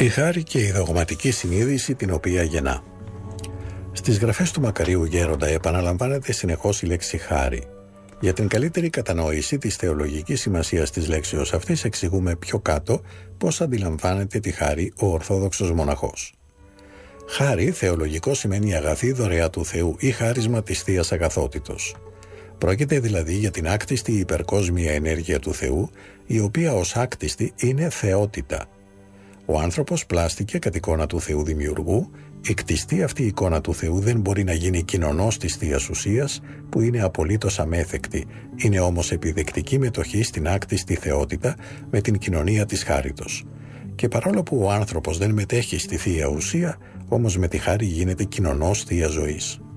Η χάρη και η δογματική συνείδηση την οποία γεννά. Στις γραφές του μακαρίου γέροντα επαναλαμβάνεται συνεχώς η λέξη χάρη. Για την καλύτερη κατανόηση της θεολογικής σημασίας της λέξεως αυτής εξηγούμε πιο κάτω πώς αντιλαμβάνεται τη χάρη ο Ορθόδοξος μοναχός. Χάρη θεολογικό σημαίνει αγαθή δωρεά του Θεού ή χάρισμα της Θείας Αγαθότητος. Πρόκειται δηλαδή για την άκτιστη υπερκόσμια ενέργεια του Θεού, η οποία ως άκτιστη είναι θεότητα. Ο άνθρωπος πλάστηκε κατ' εικόνα του Θεού Δημιουργού. Η κτιστή αυτή εικόνα του Θεού δεν μπορεί να γίνει κοινωνός της Θείας Ουσίας, που είναι απολύτως αμέθεκτη, είναι όμως επιδεκτική μετοχή στην άκτιστη θεότητα με την κοινωνία της χάριτος. Και παρόλο που ο άνθρωπος δεν μετέχει στη Θεία Ουσία, όμως με τη χάρη γίνεται κοινωνός Θείας Ζωής.